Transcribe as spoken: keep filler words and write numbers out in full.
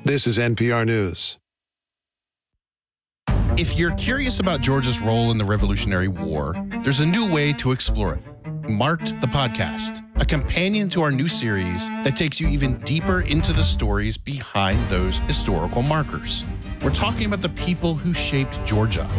This is N P R News. If you're curious about Georgia's role in the Revolutionary War, there's a new way to explore it. Marked the Podcast, a companion to our new series that takes you even deeper into the stories behind those historical markers. We're talking about the people who shaped Georgia,